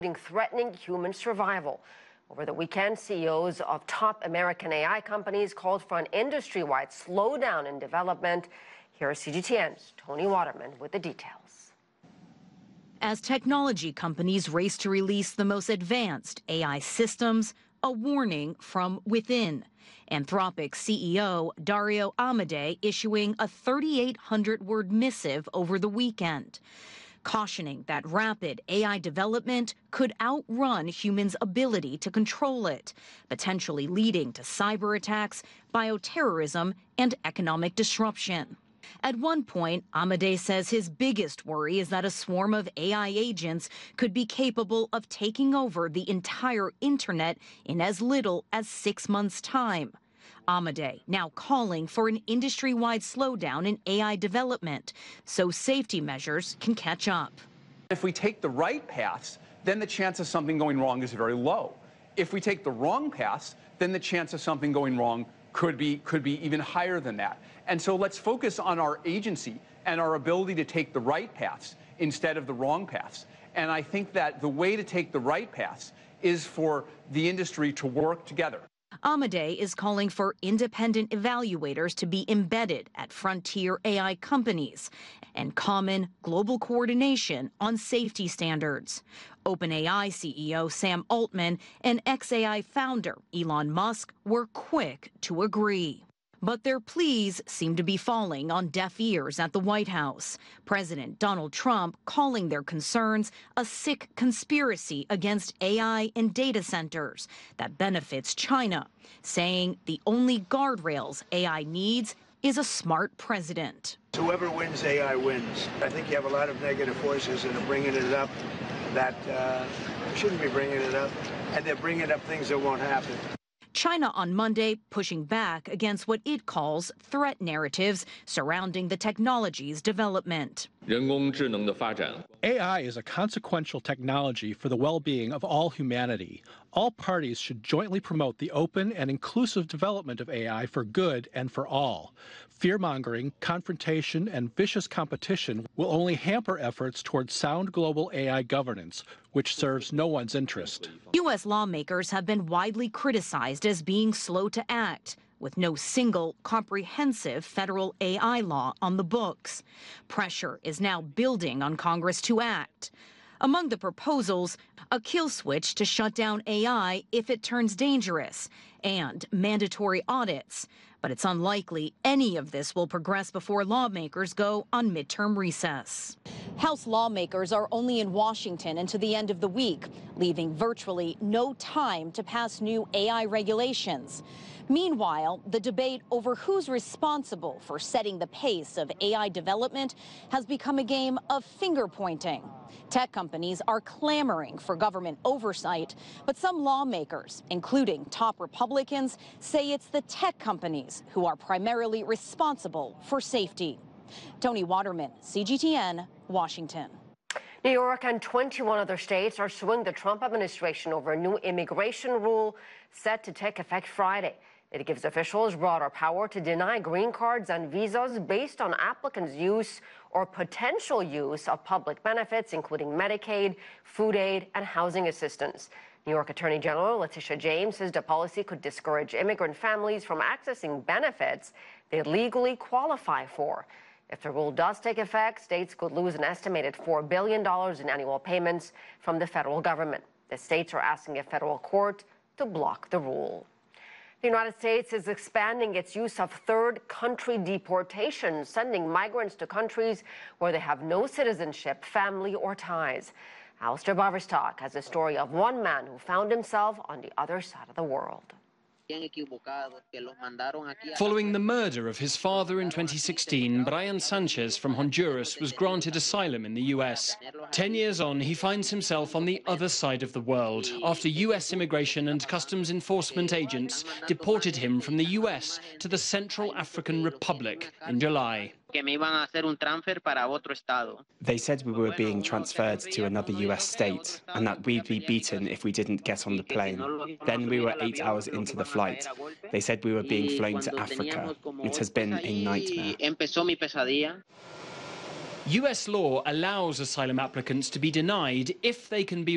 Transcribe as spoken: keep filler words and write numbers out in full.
threatening human survival. Over the weekend, C E Os of top American A I companies called for an industry-wide slowdown in development. Here is C G T N's Tony Waterman with the details. As technology companies race to release the most advanced A I systems, a warning from within. Anthropic C E O Dario Amodei issuing a thirty-eight hundred word missive over the weekend, cautioning that rapid A I development could outrun humans' ability to control it, potentially leading to cyber attacks, bioterrorism, and economic disruption. At one point, Amodei says his biggest worry is that a swarm of A I agents could be capable of taking over the entire internet in as little as six months' time. Amodei now calling for an industry-wide slowdown in A I development so safety measures can catch up. If we take the right paths, then the chance of something going wrong is very low. If we take the wrong paths, then the chance of something going wrong could be, could be even higher than that. And so let's focus on our agency and our ability to take the right paths instead of the wrong paths. And I think that the way to take the right paths is for the industry to work together. Amodei is calling for independent evaluators to be embedded at frontier A I companies and common global coordination on safety standards. OpenAI C E O Sam Altman and X A I founder Elon Musk were quick to agree. But their pleas seem to be falling on deaf ears at the White House. President Donald Trump calling their concerns a sick conspiracy against A I and data centers that benefits China, saying the only guardrails A I needs is a smart president. Whoever wins, A I wins. I think you have a lot of negative voices that are bringing it up that uh, shouldn't be bringing it up, and they're bringing up things that won't happen. China on Monday pushing back against what it calls threat narratives surrounding the technology's development. A I is a consequential technology for the well-being of all humanity. All parties should jointly promote the open and inclusive development of A I for good and for all. Fear-mongering, confrontation, and vicious competition will only hamper efforts towards sound global A I governance, which serves no one's interest. U S lawmakers have been widely criticized as being slow to act, with no single comprehensive federal A I law on the books. Pressure is now building on Congress to act. Among the proposals, a kill switch to shut down A I if it turns dangerous, and mandatory audits. But it's unlikely any of this will progress before lawmakers go on midterm recess. House lawmakers are only in Washington until the end of the week, leaving virtually no time to pass new A I regulations. Meanwhile, the debate over who's responsible for setting the pace of A I development has become a game of finger-pointing. Tech companies are clamoring for government oversight, but some lawmakers, including top Republicans, say it's the tech companies who are primarily responsible for safety. Tony Waterman, C G T N, Washington. New York and twenty-one other states are suing the Trump administration over a new immigration rule set to take effect Friday. It gives officials broader power to deny green cards and visas based on applicants' use or potential use of public benefits, including Medicaid, food aid, and housing assistance. New York Attorney General Letitia James says the policy could discourage immigrant families from accessing benefits they legally qualify for. If the rule does take effect, states could lose an estimated four billion dollars in annual payments from the federal government. The states are asking a federal court to block the rule. The United States is expanding its use of third country deportation, sending migrants to countries where they have no citizenship, family, or ties. Alistair Baverstock has a story of one man who found himself on the other side of the world. Following the murder of his father in twenty sixteen, Brian Sanchez from Honduras was granted asylum in the U S. Ten years on, he finds himself on the other side of the world after U S immigration and customs enforcement agents deported him from the U S to the Central African Republic in July. They said we were being transferred to another U S state and that we'd be beaten if we didn't get on the plane. Then we were eight hours into the flight. They said we were being flown to Africa. It has been a nightmare. U S law allows asylum applicants to be denied if they can be